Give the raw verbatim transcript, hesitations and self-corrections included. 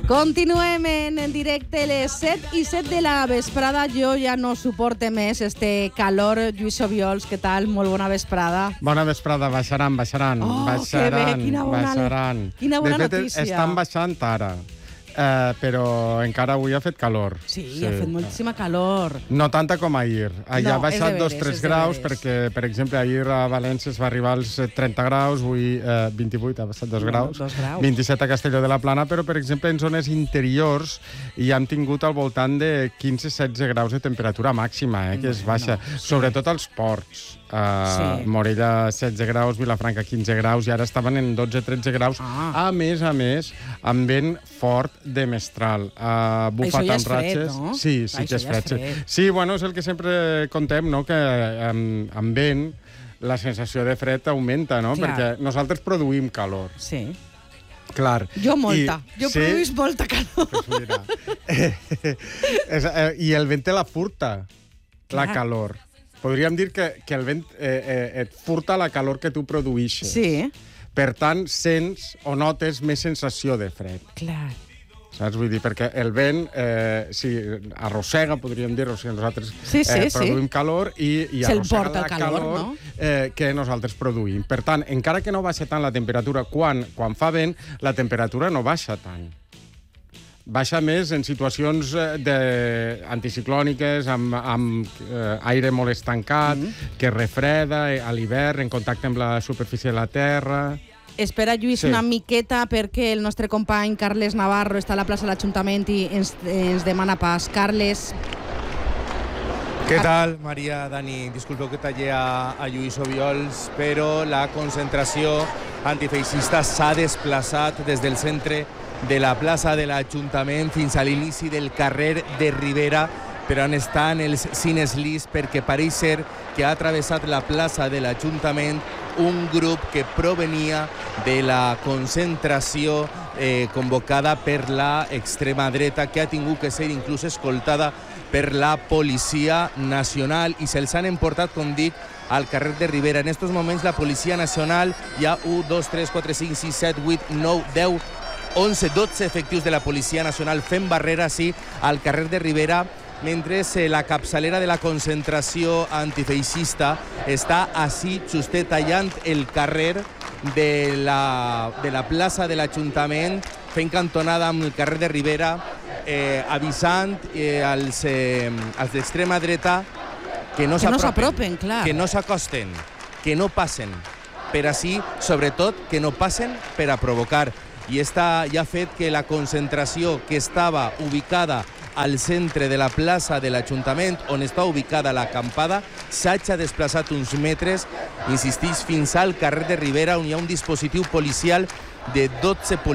Continuem en directe les set i set de la vesprada. Jo ja no suporte més este calor. Lluís Obiols, què tal? Molt bona vesprada. Bona vesprada. Baixaran, baixaran. Oh, baixaran, que bé, quina bona, baixaran. Quina bona de fet, notícia. estan baixant ara. Uh, però encara avui ha fet calor. Sí, sí, ha fet moltíssima calor. No tanta com ahir. Allà No, ha baixat és de dos veres, tres és de graus, veres. perquè, per exemple, ahir a València es va arribar als trenta graus, avui eh, vint-i-vuit, ha baixat dos graus. dos graus. vint-i-set a Castelló de la Plana, però, per exemple, en zones interiors ja hem tingut al voltant de quinze setze graus de temperatura màxima, eh, que és baixa. No, sí. Sobretot als ports. Uh, Sí. Morella setze graus, Vilafranca quinze graus, i ara estaven en dotze tretze graus. Ah. A més a més, amb vent fort de mestral. Uh, bufat Això ja amb és fred, ratxes. no? Sí, sí Això que és ja és fred. fred. Sí. Sí, bueno, és el que sempre contem, no?, que amb, amb vent la sensació de fred augmenta, no? Clar. Perquè nosaltres produïm calor. Sí. Clar. Jo molta. I, jo sí? produïs molta calor. Pues mira. és, eh, I el vent te la furta, la Clar. calor. Podríem dir que, que el vent eh, eh, et furta la calor que tu produïxes. Sí, Per tant, sents o notes més sensació de fred. clar. Saps? Vull dir, perquè el vent eh, si arrossega, podríem dir, o sigui, nosaltres Sí, sí, eh, sí. produïm calor i, i Se'l arrossega porta la el calor, calor no? eh, que nosaltres produïm. Per tant, encara que no baixa tant la temperatura, quan, quan fa vent, la temperatura no baixa tant. Baixa més en situacions eh, de, anticiclòniques, amb, amb eh, aire molt estancat, mm -hmm. que refreda eh, a l'hivern, en contacte amb la superfície de la terra. Espera, Lluís, Sí. una miqueta, perquè el nostre company Carles Navarro està a la plaça de l'Ajuntament i ens, ens demana pas. Carles, ¿Qué tal, María, Dani? Disculpeu que tallé a, a Lluís Obiols, però la concentració antifeixista s'ha desplaçat des del centre de la plaça de l'Ajuntament fins a l'inici del carrer de Ribera, però on estan els cines Lis, perquè pareix ser que ha travessat la plaça de l'Ajuntament un grup que provenia de la concentració eh, convocada per la extrema dreta, que ha tingut que ser inclús escoltada per la Policia Nacional, i se'ls han emportat, com dic, al carrer de Ribera. En estos moments la Policia Nacional hi ha un, dos, tres, quatre, cinc, sis, set, vuit, nou, deu, onze, dotze efectius de la Policia Nacional fent barrera, sí, al carrer de Ribera, mentre eh, la capçalera de la concentració antifeixista està així, justet tallant el carrer de la, de la plaça de l'Ajuntament, fent cantonada amb el carrer de Ribera, eh, avisant eh, als, eh, als d'extrema dreta que no que no s'apropen, s'apropen, clar. que no s'acosten, que no passen, per així, sobretot, que no passen per a provocar. I esta ja ha fet que la concentració que estava ubicada al centre de la plaça de l'Ajuntament, on està ubicada l'acampada, s'hagi desplaçat uns metres, insistix, fins al carrer de Ribera, on hi ha un dispositiu policial de dotze policies